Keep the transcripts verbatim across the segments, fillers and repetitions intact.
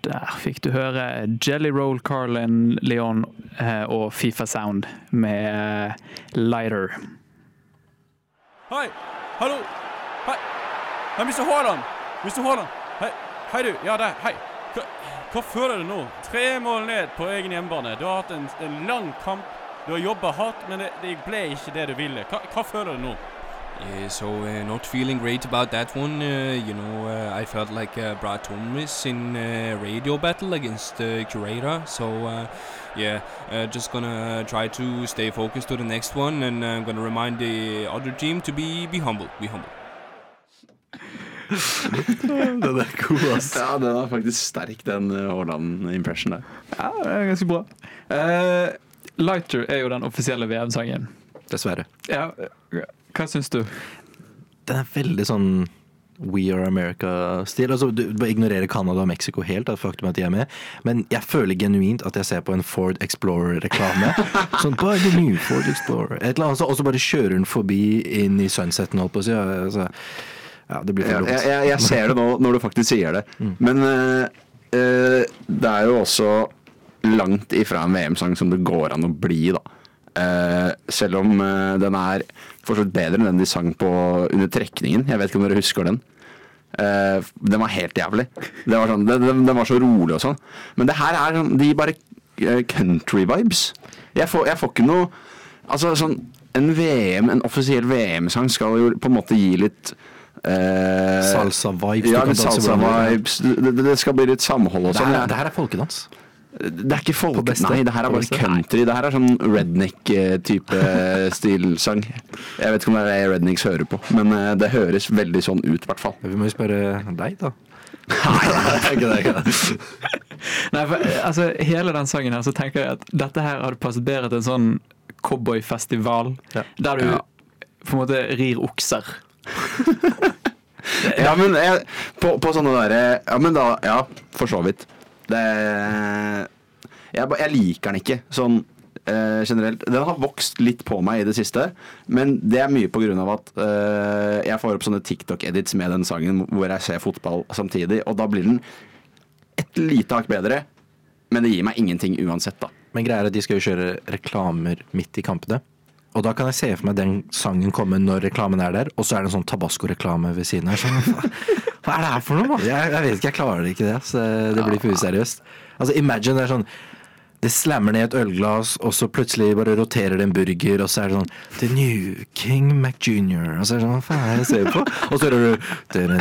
Der fikk du høre Jelly Roll, Carlin, Leon eh, og FIFA Sound med eh, Lighter. Hei, hallo, hei, hei, mister Haaland, mister Haaland, hei, hei du, ja der, hei. Hva, hva føler du nå? Tre mål ned på egen hjemmebane. Du har hatt en, en lang kamp, du har jobbet hardt, men det, det ble ikke det du ville. Hva, hva føler du nå? Yeah, so uh, not feeling great about that one. Uh, you know, uh, I felt like uh, Brad Thomas in uh, radio battle against uh, Curator. So uh, yeah, uh, just gonna try to stay focused to the next one, and I'm gonna remind the other team to be be humble, be humble. Den er god, ass. Ja, den er faktisk sterk, den Haaland-impression der. Ja, det er ganske bra. Uh, Lighter er jo den offisielle V M-sangen. Dessverre. Ja, hva synes du? Den er veldig sånn We Are America-stil. Altså, du bare ignorerer Canada og Mexico helt, det faktum at de er med. Men jeg føler genuint at jeg ser på en Ford Explorer-reklame. Sånn, bare the new Ford Explorer. Et eller annet, og så bare kjører den forbi inn i sunseten, holdt på å si. Altså, ja, det blir for dumt. Jeg, jeg, jeg ser det nå når du faktisk sier det. Mm. Men uh, uh, det er jo også langt ifra en V M-sang som det går an å bli, da. Uh, selv om uh, den er fortsatt bedre enn den de sang på under trekningen. Jeg vet ikke om dere husker den. Uh, den var helt jævlig. Det var sånn, den, den var så rolig og sånn. Men det her er sånn, de bare uh, country vibes. Jeg får, jeg får ikke noe. Altså sånn en V M, en offisiell V M-sang skal jo på en måte gi litt uh, salsa vibes. Ja, litt salsa vibes. Det, det skal bli litt samhold og sånn. Det, det her er folkedans. Det er ikke folk, nei, det her er bare country. Det her er sånn redneck-type stilsang. Jeg vet ikke om det er rednecks hører på, men det høres veldig sånn ut, i hvert fall. Vi må jo spørre deg, da. Nei, det er ikke det. Ikke det. Nei, for, altså, hele den sangen her, så tenker jeg at dette her hadde passet bedre til en sånn cowboyfestival, ja. Der du ja. På en måte rir okser. Ja, men jeg, på, på sånne der, ja, men da, ja, for så vidt. Det, jeg, jeg liker den ikke sånn eh, generelt. Den har vokst litt på meg i det siste, men det er mye på grunn av at eh, jeg får opp sånne TikTok-edits med den sangen hvor jeg ser fotball samtidig, og da blir den et lite hakk bedre, men det gir meg ingenting uansett, da. Men greier at de skal jo kjøre reklamer midt i kampene, og da kan jeg se for meg den sangen komme når reklamen er der, og så er det en sånn Tabasco-reklame ved siden her. Sånn, hva er det her for noe? Jeg, jeg vet ikke, jeg klarer det ikke det, så det blir for useriøst. Altså, imagine det er sånn, det slammer ned et ølglas, og så plutselig bare roterer det en burger, og så er det sånn, The New King Mac junior, og så er det sånn, hva faen er det jeg ser på? Og så hører du,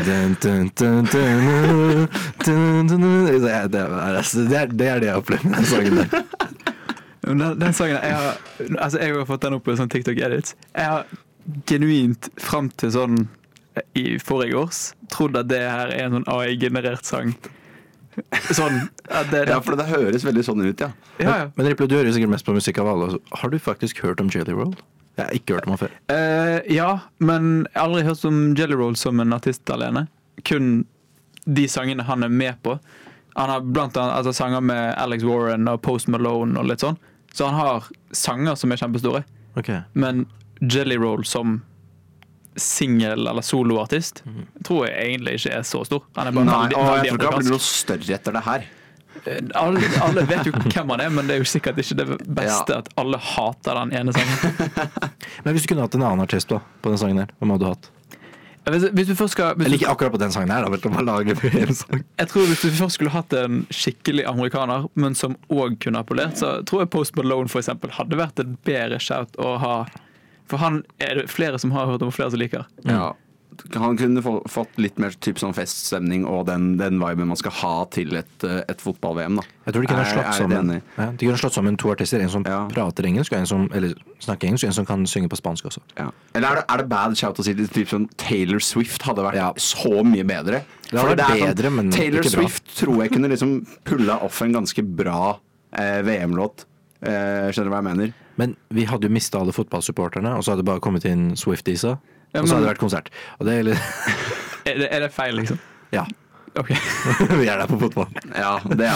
det er det jeg opplever med den sangen der. Den, den sangen, jeg har, altså jeg har fått den opp på sånn TikTok-edits. Jeg har genuint frem til sånn i forrige års trodd at det her er en sånn A I-generert sang. Sånn at det, ja, for det høres veldig sånn ut, ja. Ja, ja. Men Ripple, du hører sikkert mest på musikk av alle. Har du faktisk hørt om Jelly Roll? Jeg har ikke hørt om han før. Uh, ja, men jeg har aldri hørt om Jelly Roll som en artist alene. Kun de sangene han er med på. Han har blant annet altså, sanger med Alex Warren og Post Malone og litt sånn. Så han har sanger som er kjempestore. Okay. Men Jelly Roll som single- eller soloartist mm. tror jeg egentlig ikke er så stor. Han er bare Nei, veldig, og veldig jeg tror ikke han blir noe større etter det her. Alle, alle vet jo hvem han er, men det er jo sikkert ikke det beste ja. At alle hater den ene sangen. Men hvis du kunne hatt en annen artist da, på den sangen her, hva hadde du hatt? Hvis, hvis du først skal... Hvis jeg liker akkurat på den sangen her, da, vel, bare lage en sang. Jeg tror hvis du først skulle hatt en skikkelig amerikaner, men som også kunne ha polert, så tror jeg Post Malone for eksempel hadde vært et bedre shout å ha. For han er det flere som har hørt om, og flere som liker. Ja, han kunne få, fått litt mer typ sånn feststemning og den, den viben man skal ha til et, et fotball-V M, da. Jeg tror de kunne ha slått sammen, ja, de kunne ha slått sammen to artister, en som ja. Prater engelsk, og en som, eller snakker engelsk, og en som kan synge på spansk også. Ja. Eller er det, er det bad shout å si det, typ sånn Taylor Swift hadde vært ja. Så mye bedre? Det hadde vært bedre, sånn, men Taylor ikke bra. Swift tror jeg kunne liksom pulla off en ganske bra eh, V M-låt. Eh, skjønner du hva jeg mener? Men vi hadde jo mistet alle fotballsupporterne, og så hadde det bare kommet inn Swiftiesa. Ja, og så hadde det vært konsert. Og det er, litt... er, det, er det feil, liksom? Ja. Ok. Vi er der på fotball. Ja, det er vi jo.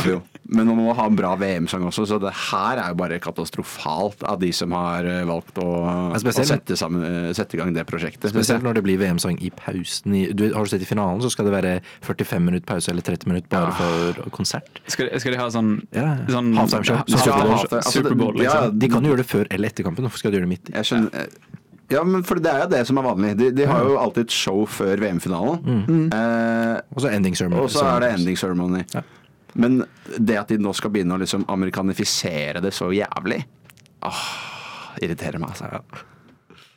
Men man må ha en bra V M-sang også, så det her er jo bare katastrofalt av de som har valgt å, å sette, sammen, sette i gang det prosjektet. Spesielt når det blir V M-sang i pausen. I, du, har du sett i finalen, så skal det være førtifem minutter pause eller tretti minutter bare for konsert. Skal, skal de ha sånn, ja, sånn halftime show? Superbowl, Superbowl liksom? Ja, de kan jo gjøre det før eller etter kampen. Hvorfor skal de gjøre det midt i? Jeg skjønner... Ja, men for det er jo det som er vanlig. De, de har jo alltid et show før V M-finalen. Mm. Eh, og så ending ceremony. Og så er det ending ceremony. Ja. Men det at de nå skal begynne å liksom amerikanifisere det så jævlig, åh, irriterer meg altså. Ja.